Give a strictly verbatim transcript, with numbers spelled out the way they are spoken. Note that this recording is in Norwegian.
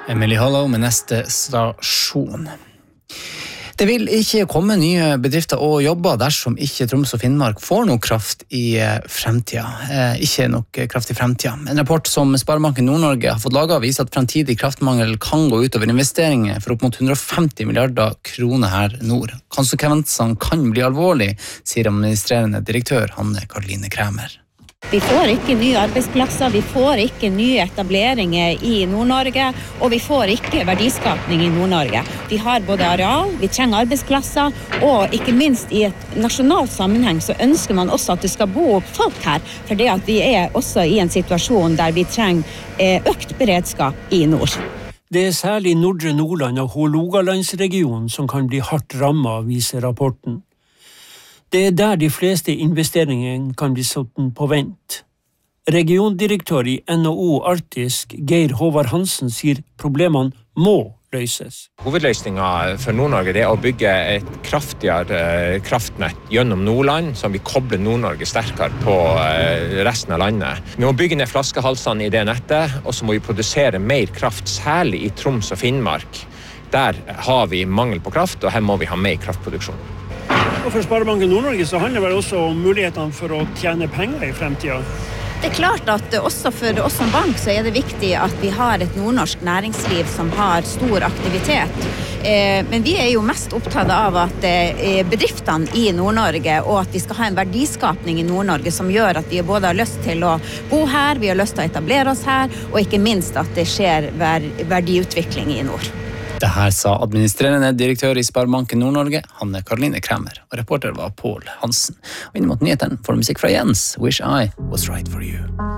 Emily Hollow med neste stasjon. Det vil ikke komme nye bedrifter og jobber dersom ikke Troms og Finnmark får noe kraft i fremtida. Eh, ikke nok kraft i fremtida. En rapport som Sparebanken Nord-Norge har fått laget viser at fremtidig kraftmangel kan gå ut over investeringer for opp mot hundre og femti milliarder kroner her nord. Konsekvensene kan bli alvorlig, sier administrerende direktør Hanne Karoline Kræmer. Vi får ikke nye arbeidsplasser, vi får ikke nye etableringer i Nord-Norge, og vi får ikke verdiskapning i Nord-Norge. Vi har både areal, vi trenger arbeidsplasser, og ikke minst i et nasjonalt sammenheng så ønsker man også at det skal bo folk her, for det at vi er også i en situasjon der vi trenger økt beredskap i nord. Det er særlig Nordre Nordland og Hålogalandsregionen som kan bli hardt rammet, viser rapporten. Det er der de fleste investeringene kan bli satt på vent. Regiondirektør i N H O Arktisk, Geir Håvard Hansen, sier problemene må løses. Hovedløsningen for Nord-Norge er å bygge et kraftigere kraftnett gjennom Nordland, som vil koble Nord-Norge sterkere på resten av landet. Vi må bygge ned flaskehalsene i det nettet, og så må vi produsere mer kraft, særlig i Troms og Finnmark. Der har vi mangel på kraft, og her må vi ha mer kraftproduksjon. Og for Sparebanken Nord-Norge så handler det også om mulighetene for å tjene penger i fremtiden. Det er klart at også for oss som bank så er det viktig at vi har et nordnorsk næringsliv som har stor aktivitet. Men vi er jo mest opptatt av at bedriftene i Nord-Norge og at vi skal ha en verdiskapning i Nord-Norge som gjør at vi både har lyst til å bo her, vi har lyst til å etablere oss her, og ikke minst at det skjer verdiutvikling i nord. Det her sa administrerende direktør i Sparebanken Nord-Norge, Hanne Karoline Kræmer, og reporter var Pål Hansen. Og inn mot nyheten får du musikk fra Jens, Wish I Was Right For You.